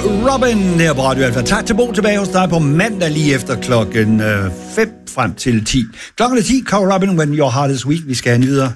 Robin her på Radio Alfa. Tak til Bo tilbage hos dig på mandag lige efter klokken 5 frem til 10. Klokken er 10, Carl Robin, When Your Heart Is Weak. Vi skal have videre.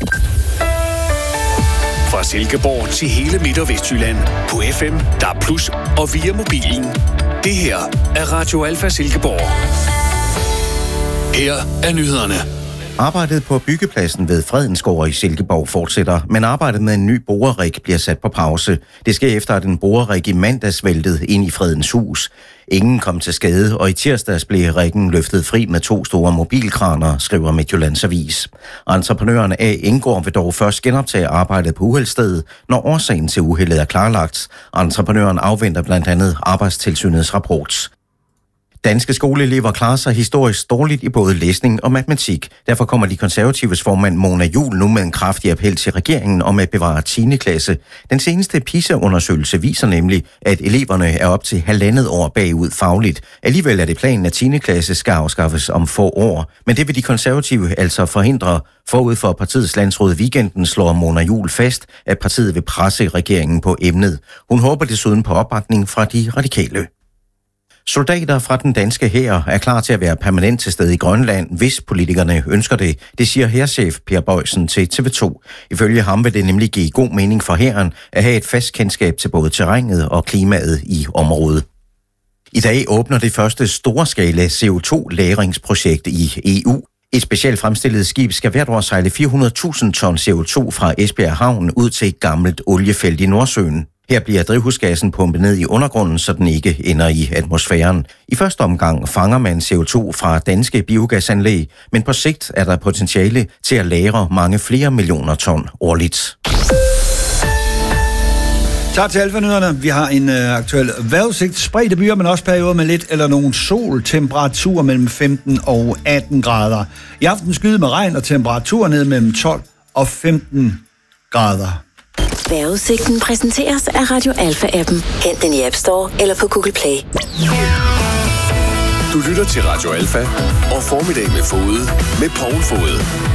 Fra Silkeborg til hele Midt- og Vestjylland. På FM, DAB+, og via mobilen. Det her er Radio Alfa Silkeborg. Her er nyhederne. Arbejdet på byggepladsen ved Fredensgård i Silkeborg fortsætter, men arbejdet med en ny borerig bliver sat på pause. Det sker efter, at en borerig i mandags væltede ind i Fredens hus. Ingen kom til skade, og i tirsdags blev riggen løftet fri med 2 store mobilkraner, skriver Midtjyllands Avis. Entreprenøren A. Engård vil dog først genoptage arbejdet på uheldsstedet, når årsagen til uheldet er klarlagt. Entreprenøren afventer blandt andet Arbejdstilsynets rapport. Danske skoleelever klarer sig historisk dårligt i både læsning og matematik. Derfor kommer de konservatives formand Mona Juul nu med en kraftig appel til regeringen om at bevare 10. klasse. Den seneste PISA-undersøgelse viser nemlig, at eleverne er op til 1,5 år bagud fagligt. Alligevel er det planen, at 10. klasse skal afskaffes om få år. Men det vil de konservative altså forhindre. Forud for partiets landsråd weekenden slår Mona Juul fast, at partiet vil presse regeringen på emnet. Hun håber desuden på opbakning fra de radikale. Soldater fra den danske hær er klar til at være permanent til stede i Grønland, hvis politikerne ønsker det. Det siger hærchef Per Bøjsen til TV2. Ifølge ham vil det nemlig give god mening for hæren at have et fast kendskab til både terrænet og klimaet i området. I dag åbner det første storskala CO2-lagringsprojekt i EU. Et specielt fremstillet skib skal hvert år sejle 400.000 ton CO2 fra Esbjerg Havn ud til et gammelt oliefelt i Nordsøen. Her bliver drivhusgassen pumpet ned i undergrunden, så den ikke ender i atmosfæren. I første omgang fanger man CO2 fra danske biogasanlæg, men på sigt er der potentiale til at lagre mange flere millioner ton årligt. Tak til Alfa-nyhederne. Vi har en aktuel vejrudsigt. Spredte byer, men også perioder med lidt eller nogen sol. Temperatur mellem 15 og 18 grader. I aften skyde med regn og temperatur ned mellem 12 og 15 grader. Vejrudsigten præsenteres af Radio Alfa-appen. Hent den i App Store eller på Google Play. Du lytter til Radio Alfa og Formiddag med Fode med Poul Fode.